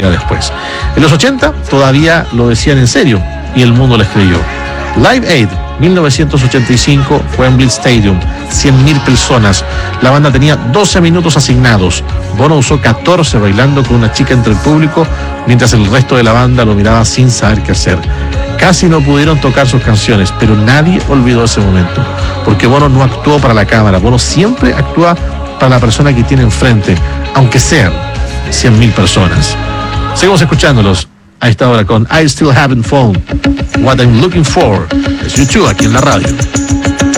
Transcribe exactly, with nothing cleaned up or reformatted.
llega después. En los ochenta todavía lo decían en serio y el mundo les creyó. Live Aid, mil novecientos ochenta y cinco, Wembley Stadium, cien mil personas. La banda tenía doce minutos asignados. Bono usó catorce bailando con una chica entre el público, mientras el resto de la banda lo miraba sin saber qué hacer. Casi no pudieron tocar sus canciones, pero nadie olvidó ese momento, porque Bono no actuó para la cámara. Bono siempre actúa para la persona que tiene enfrente, aunque sean cien mil personas. Seguimos escuchándolos a esta hora con I Still Haven't Found What I'm Looking For. Es YouTube aquí en la radio.